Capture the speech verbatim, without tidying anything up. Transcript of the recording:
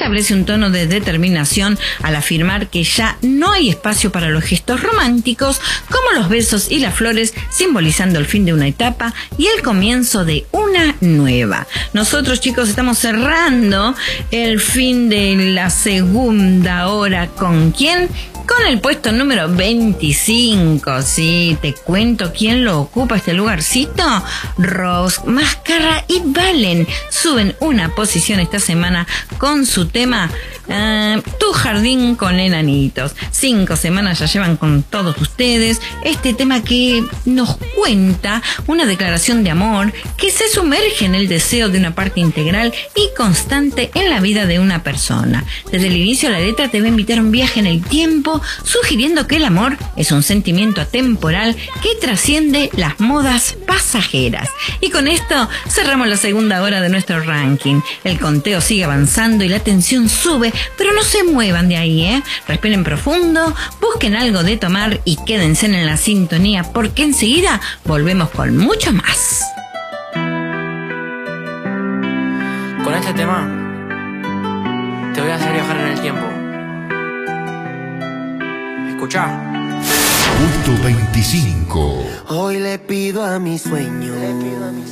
establece un tono de determinación al afirmar que ya no hay espacio para los gestos románticos, como los besos y las flores, simbolizando el fin de una etapa y el comienzo de una nueva. Nosotros, chicos, estamos cerrando el fin de la segunda hora. ¿Con quién? Con el puesto número veinticinco, sí, te cuento quién lo ocupa este lugarcito. Rose, Mascara y Valen suben una posición esta semana con su tema uh, Tu jardín con enanitos. Cinco semanas ya llevan con todos ustedes este tema que nos cuenta una declaración de amor que se sumerge en el deseo de una parte integral y constante en la vida de una persona. Desde el inicio la letra te va a invitar a un viaje en el tiempo, sugiriendo que el amor es un sentimiento atemporal que trasciende las modas pasajeras. Y con esto cerramos la segunda hora de nuestro ranking. El conteo sigue avanzando y la tensión sube, pero no se muevan de ahí, ¿eh? Respiren profundo, busquen algo de tomar y quédense en la sintonía, porque enseguida volvemos con mucho más. Con este tema te voy a hacer viajar en el tiempo. Escuchá. Punto veinticinco. Hoy le pido a mi sueño